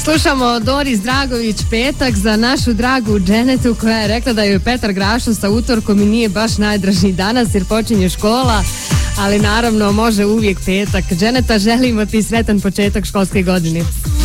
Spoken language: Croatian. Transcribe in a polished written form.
Slušamo Doris Dragović Petak za našu dragu Dženetu koja je rekla da joj Petar Grašo sa utorkom i nije baš najdraži danas jer počinje škola, ali naravno može uvijek petak. Dženeta, želimo ti sretan početak školske godine.